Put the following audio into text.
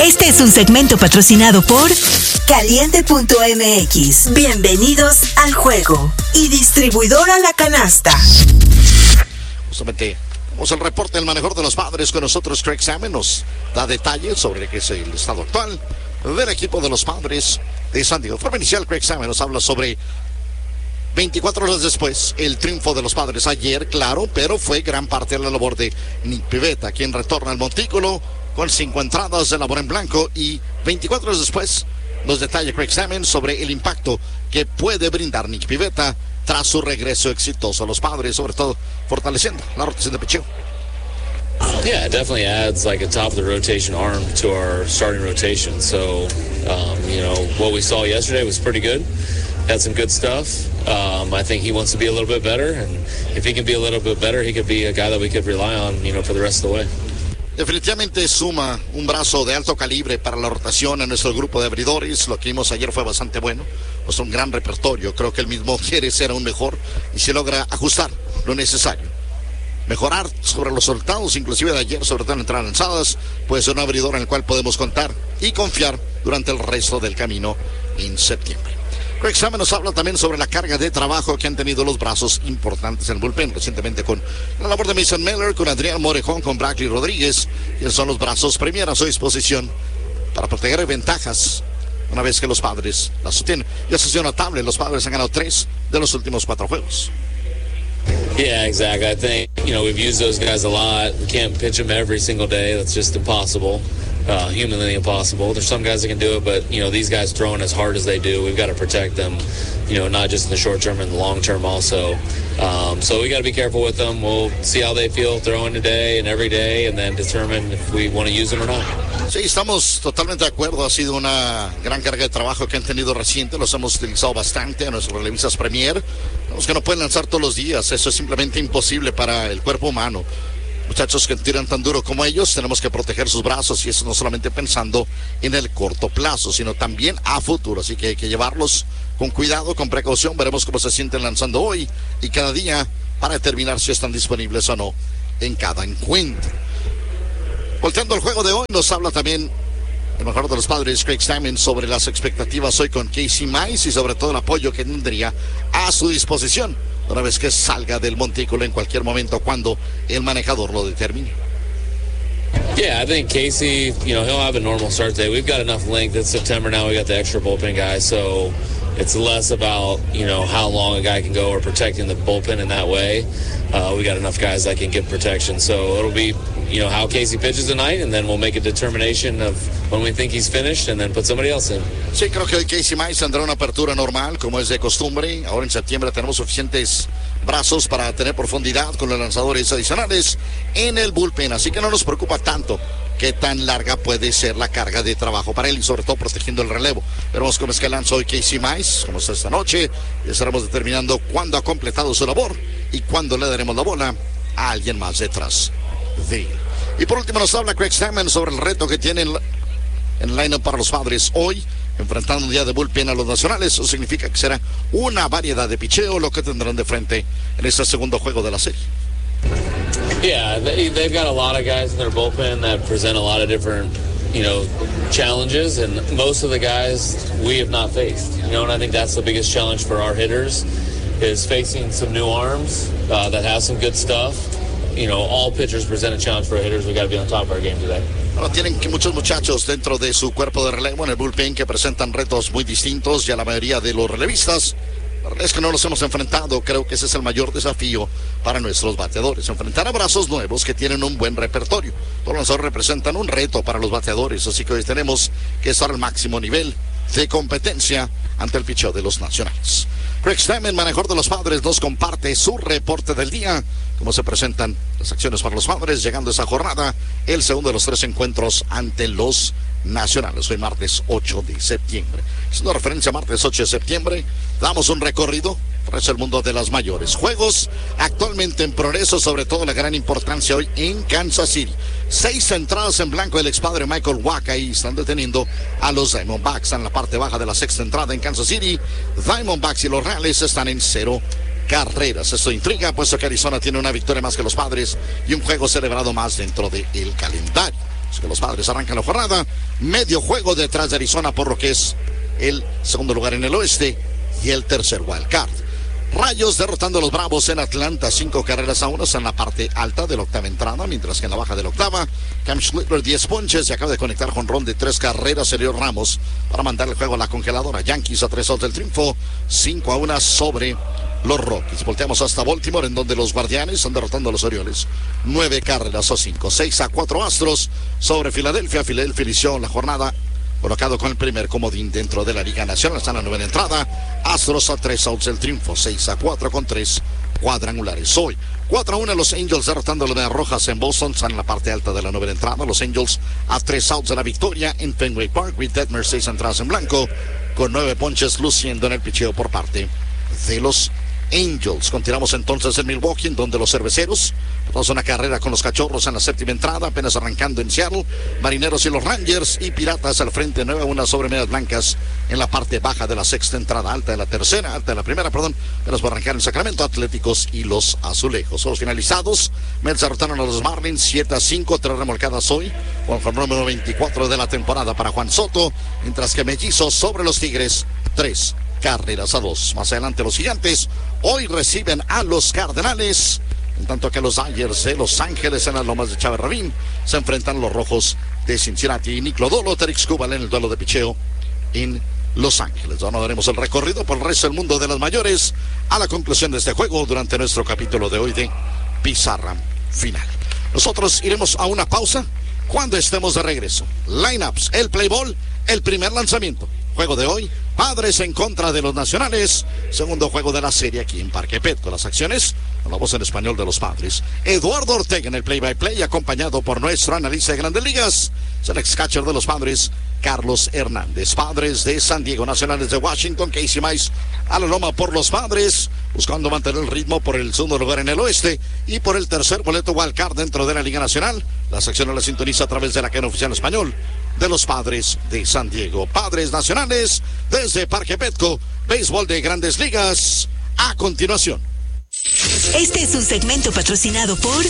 Este es un segmento patrocinado por Caliente.mx. Bienvenidos al juego. Y distribuidora La Canasta. Justamente, vamos al reporte del manejador de los Padres. Con nosotros Craig Salmon nos da detalles sobre qué es el estado actual del equipo de los Padres de San Diego. De forma inicial, Craig Salmon nos habla sobre 24 horas después, el triunfo de los Padres ayer, claro, pero fue gran parte de la labor de Nick Pivetta, quien retorna al montículo con 5 entradas de labor en blanco. Y 24 horas después nos detalla Craig Salmon sobre el impacto que puede brindar Nick Pivetta tras su regreso exitoso a los Padres, sobre todo fortaleciendo la rotación de picheo. Yeah, it definitely adds like a top of the rotation arm to our starting rotation. So, what we saw yesterday was pretty good. Had some good stuff. I think he wants to be a little bit better, and if he can be a little bit better, he could be a guy that we could rely on, for the rest of the way. Definitivamente suma un brazo de alto calibre para la rotación en nuestro grupo de abridores. Lo que vimos ayer fue bastante bueno. Pues un gran repertorio. Creo que él mismo quiere ser aún mejor y se logra ajustar lo necesario. Mejorar sobre los resultados, inclusive de ayer, sobre todo en entradas lanzadas. Puede ser un abridor en el cual podemos contar y confiar durante el resto del camino en septiembre. Craig Salmon nos habla también sobre la carga de trabajo que han tenido los brazos importantes en el bullpen recientemente, con la labor de Mason Miller, con Adrián Morejón, con Brackley Rodríguez, quienes son los brazos premier a su disposición para proteger ventajas una vez que los Padres las sostienen. Y eso ha sido notable. Los Padres han ganado 3 de los últimos 4 juegos. Yeah, exactly. I think, we've used those guys a lot. We can't pitch them every single day. That's just impossible. Humanly impossible. There's some guys that can do it, but, these guys throwing as hard as they do, we've got to protect them, not just in the short term, in the long term also. So we got to be careful with them. We'll see how they feel throwing today and every day, and then determine if we want to use them or not. Sí, estamos totalmente de acuerdo. Ha sido una gran carga de trabajo que han tenido reciente. Los hemos utilizado bastante a nuestros relevistas premier. Los que no pueden lanzar todos los días. Eso es simplemente imposible para el cuerpo humano. Muchachos que tiran tan duro como ellos, tenemos que proteger sus brazos, y eso no solamente pensando en el corto plazo, sino también a futuro. Así que hay que llevarlos con cuidado, con precaución. Veremos cómo se sienten lanzando hoy y cada día para determinar si están disponibles o no en cada encuentro. Volteando al juego de hoy, nos habla también el mejor de los Padres, Craig Salmon, sobre las expectativas hoy con Casey Mize y sobre todo el apoyo que tendría a su disposición una vez que salga del montículo en cualquier momento cuando el manejador lo determine. Yeah, I think Casey, he'll have a normal start day. We've got enough length. It's September now. We got the extra bullpen guys, so it's less about, how long a guy can go or protecting the bullpen in that way. We got enough guys that can give protection, so it'll be, how Casey pitches tonight, and then we'll make a determination of when we think he's finished and then put somebody else in. Sí, creo que Casey Mize tendrá una apertura normal, como es de costumbre. Ahora en septiembre tenemos suficientes brazos para tener profundidad con los lanzadores adicionales en el bullpen, así que no nos preocupa tanto qué tan larga puede ser la carga de trabajo para él, y sobre todo protegiendo el relevo. Veremos cómo es que lanza hoy Casey Mize, como está esta noche, y estaremos determinando cuándo ha completado su labor y cuándo le daremos la bola a alguien más detrás de él. Y por último nos habla Craig Salmon sobre el reto que tienen en el line-up para los Padres hoy, enfrentando un día de bullpen a los nacionales. Eso significa que será una variedad de picheo lo que tendrán de frente en este segundo juego de la serie. Yeah, they've got a lot of guys in their bullpen that present a lot of different, challenges, and most of the guys we have not faced, and I think that's the biggest challenge for our hitters, is facing some new arms that have some good stuff. All pitchers present a challenge for our hitters. We got to be on top of our game today. Ahora tienen muchos muchachos dentro de su cuerpo de relevo en el bullpen que presentan retos muy distintos, y a la mayoría de los relevistas, la verdad es que no los hemos enfrentado. Creo que ese es el mayor desafío para nuestros bateadores, enfrentar a brazos nuevos que tienen un buen repertorio. Todos los lanzadores representan un reto para los bateadores, así que hoy tenemos que estar al máximo nivel de competencia ante el picheo de los nacionales. Craig Salmon, manejador de los Padres, nos comparte su reporte del día, cómo se presentan las acciones para los Padres llegando a esa jornada, el segundo de los 3 encuentros ante los nacionales, hoy martes 8 de septiembre. Es una referencia a martes 8 de septiembre. Damos un recorrido por el mundo de las mayores. Juegos actualmente en progreso, sobre todo la gran importancia hoy en Kansas City. 6 entradas en blanco del expadre Michael Wacha, y están deteniendo a los Diamondbacks en la parte baja de la sexta entrada en Kansas City. Diamondbacks y los Reales están en 0 carreras. Esto intriga, puesto que Arizona tiene una victoria más que los Padres y un juego celebrado más dentro del calendario. Así que los Padres arrancan la jornada. Medio juego detrás de Arizona por lo que es el segundo lugar en el oeste y el tercer wild card. Rayos derrotando a los Bravos en Atlanta, 5-1 en la parte alta de la octava entrada, mientras que en la baja de la octava, Cam Schlittler 10 ponches y acaba de conectar jonrón de 3 carreras, Sergio Ramos, para mandar el juego a la congeladora. Yankees a 3 outs del triunfo, 5-1 sobre los Rockies. Volteamos hasta Baltimore, en donde los Guardianes están derrotando a los Orioles, 9-5, 6-4 Astros sobre Filadelfia. Filadelfia inició la jornada colocado con el primer comodín dentro de la Liga Nacional. Está en la novena entrada. Astros a 3 outs del triunfo, 6-4 con 3 cuadrangulares. Hoy 4-1 los Angels derrotando a los Medias Rojas en Boston. Están en la parte alta de la novena entrada. Los Angels a 3 outs de la victoria en Fenway Park. With Detmer 6 entradas en blanco, con 9 ponches, luciendo en el picheo por parte de los Angels. Continuamos entonces en Milwaukee, en donde los Cerveceros vamos a una carrera con los Cachorros en la séptima entrada, apenas arrancando en Seattle. Marineros y los Rangers y Piratas al frente, 9-1 sobre Medias Blancas en la parte baja de la sexta entrada, alta de la primera, apenas va a arrancar en Sacramento. Atléticos y los Azulejos. Los finalizados, Mets derrotaron a los Marlins 7-5, 3 remolcadas hoy, con el número 24 de la temporada para Juan Soto, mientras que Mellizos sobre los Tigres, 3-2. Más adelante los Gigantes hoy reciben a los Cardenales, en tanto que los Dodgers de Los Ángeles en las lomas de Chávez Rabín se enfrentan a los Rojos de Cincinnati. Nick Lodolo, Terix Kubal en el duelo de picheo en Los Ángeles. Ahora daremos el recorrido por el resto del mundo de las mayores a la conclusión de este juego durante nuestro capítulo de hoy de Pizarra Final. Nosotros iremos a una pausa cuando estemos de regreso. Lineups, el play ball, el primer lanzamiento. Juego de hoy, Padres en contra de los Nacionales, segundo juego de la serie aquí en Parque Petco. Las acciones, con la voz en español de los Padres, Eduardo Ortega en el play-by-play, acompañado por nuestro analista de Grandes Ligas, es el ex-catcher de los Padres, Carlos Hernández. Padres de San Diego, Nacionales de Washington, Casey Mize a la loma por los Padres, buscando mantener el ritmo por el segundo lugar en el oeste y por el tercer boleto wild card dentro de la Liga Nacional. Las acciones las sintoniza a través de la cadena oficial español de los Padres de San Diego. Padres Nacionales desde Parque Petco, béisbol de Grandes Ligas, a continuación. Este es un segmento patrocinado por